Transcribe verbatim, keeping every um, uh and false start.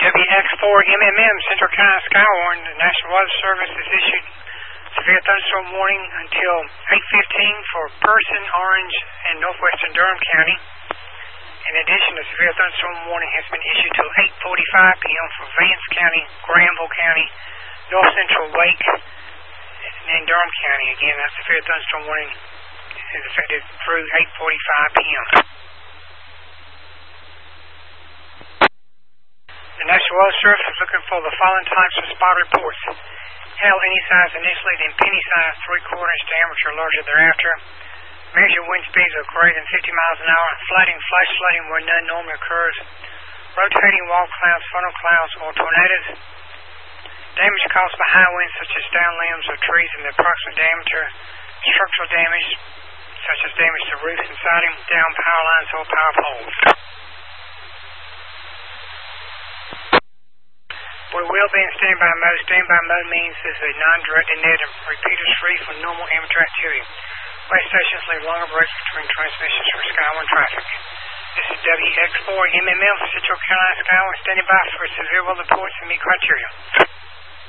W X four M M M, Central Carolina Skywarn. The National Weather Service has issued severe thunderstorm warning until eight fifteen for Person, Orange, and northwestern Durham County. In addition, a severe thunderstorm warning has been issued till eight forty-five p m for Vance County, Granville County, North Central Wake, and Durham County. Again, that severe thunderstorm warning is effective through eight forty-five p m The National Weather Service is looking for the following types of spot reports. Hail any size initially, then penny size, three-quarter inch diameter, larger thereafter. Measure wind speeds of greater than fifty miles an hour. Flooding, flash flooding where none normally occurs. Rotating wall clouds, funnel clouds, or tornadoes. Damage caused by high winds such as down limbs of trees in the approximate diameter. Structural damage such as damage to roofs and siding, down power lines or power poles. We will be in standby mode. Standby mode means this is a non-directed net and repeaters free from normal amateur activity. Base stations leave longer breaks between transmissions for Skywarn traffic. This is W X four M M M for Central Carolina Skywarn, standing by for severe weather reports and meet criteria.